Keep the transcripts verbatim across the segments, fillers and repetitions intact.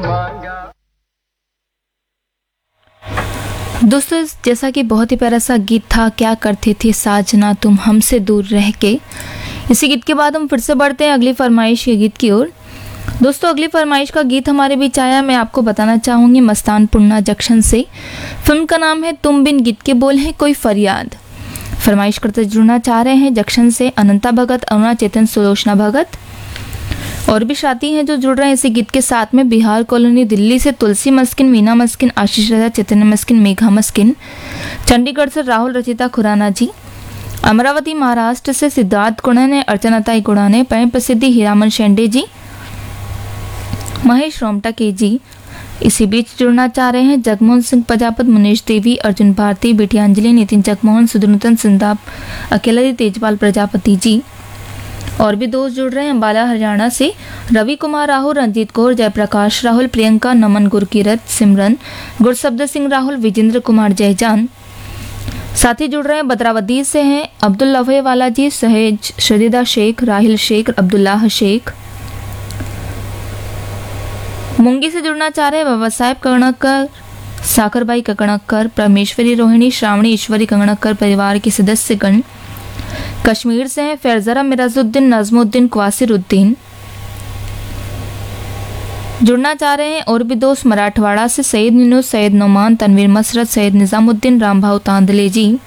मांगा। दोस्तों, जैसा कि बहुत ही प्यारा सा गीत था, क्या करते थे साजना तुम हमसे दूर रह के। इसी गीत के बाद हम फिर से बढ़ते हैं अगली फरमाइश के गीत की ओर। दोस्तों, अगली फरमाइश का गीत हमारे बीच आया, मैं आपको बताना चाहूँगी मस्तान पुन्ना जंक्शन से। फिल्म का नाम है तुम बिन, गीत के बोल हैं कोई फरियाद। फरमाइश करते जुड़ना चाह रहे हैं जंक्शन से अनंता भगत, अरुणा चेतन, सुलोचना भगत और भी साथी हैं जो जुड़ रहे हैं इसी गीत के साथ में। बिहार कॉलोनी दिल्ली से तुलसी मस्किन, मीना मस्किन, आशीष राजा, चैतन्य मस्किन, मेघा मस्किन। चंडीगढ़ से राहुल रचिता खुराना जी। अमरावती महाराष्ट्र से सिद्धार्थ गुणाने, अर्चना ताई गुणाने, पै प्रसिद्धि हीरामन शेंडे जी, महेश रोमटा के जी। इसी बीच जुड़ना चाह रहे हैं जगमोहन सिंह प्रजापत, मुनीश देवी, अर्जुन भारती, बिटियांजलि, नितिन जगमोहन, सुधनुतन सिंधाप, अकेला तेजपाल प्रजापति जी। और भी दोस्त जुड़ रहे हैं अम्बाला हरियाणा से रवि कुमार राहुल, रंजीत कौर, जयप्रकाश राहुल, प्रियंका, नमन, गुरकीरत, सिमरन, गुरशब्द सिंह राहुल, विजेंद्र कुमार जयजान। साथी जुड़ रहे हैं बदरावदी से हैं अब्दुल लवे वाला जी, सहेज, शरीदा शेख, राहिल शेख, अब्दुल्लाह शेख। मुंगी से जुड़ना चाह रहे हैं बाबा साहेब कगणकर, साकरबाई कगणकर, परमेश्वरी रोहिणी, श्रावणी ईश्वरी कगणकर परिवार के सदस्यगण। कश्मीर से हैं फैजरा मिराजुद्दीन, नजमुद्दीन, क्वासिरुद्दीन। जुड़ना चाह रहे हैं और भी दोस्त मराठवाड़ा से सैयद नीनू, सैयद नोमान, तनवीर मसरत, सैयद निजामुद्दीन, रामभाव तांदले जी।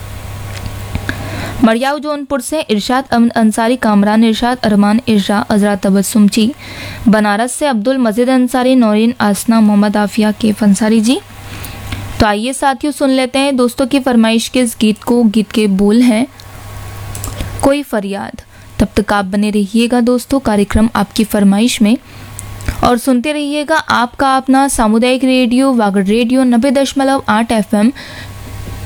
मरियाऊ जौनपुर से इरशाद अंसारी, कामरान इरशाद, अरमान इर्शा, अजरा तबस्सुम जी। बनारस से अब्दुल मजीद अंसारी, नौरीन आसना, मोहम्मद आफिया के अंसारी जी। तो आइए साथियों सुन लेते हैं दोस्तों की फरमाइश के इस गीत को। गीत के बोल हैं कोई फरियाद। तब तक आप बने रहिएगा दोस्तों कार्यक्रम आपकी फरमाइश में और सुनते रहिएगा आपका अपना सामुदायिक रेडियो वागड़ रेडियो नब्बे दशमलव आठ एफ एम